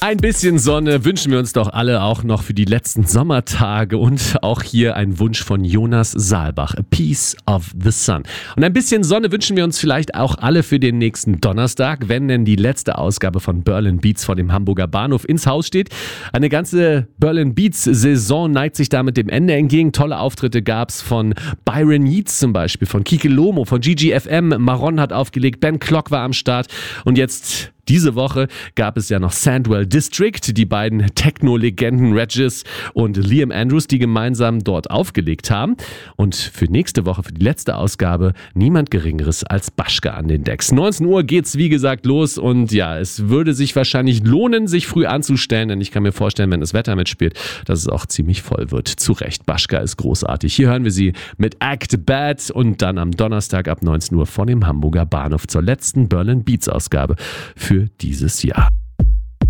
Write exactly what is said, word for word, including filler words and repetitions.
Ein bisschen Sonne wünschen wir uns doch alle auch noch für die letzten Sommertage und auch hier ein Wunsch von Jonas Saalbach, A Piece of the Sun. Und ein bisschen Sonne wünschen wir uns vielleicht auch alle für den nächsten Donnerstag, wenn denn die letzte Ausgabe von Berlin Beats vor dem Hamburger Bahnhof ins Haus steht. Eine ganze Berlin Beats Saison neigt sich damit dem Ende entgegen. Tolle Auftritte gab's von Byron Yeats zum Beispiel, von Kike Lomo, von G G F M, Maron hat aufgelegt, Ben Klock war am Start und jetzt diese Woche gab es ja noch Sandwell District, die beiden Techno-Legenden Regis und Liam Andrews, die gemeinsam dort aufgelegt haben. Und für nächste Woche, für die letzte Ausgabe, niemand Geringeres als Baschka an den Decks. neunzehn Uhr geht's wie gesagt los und ja, es würde sich wahrscheinlich lohnen, sich früh anzustellen, denn ich kann mir vorstellen, wenn das Wetter mitspielt, dass es auch ziemlich voll wird. Zu Recht, Baschka ist großartig. Hier hören wir sie mit Act Bad und dann am Donnerstag ab neunzehn Uhr vor dem Hamburger Bahnhof zur letzten Berlin Beats Ausgabe für dieses Jahr.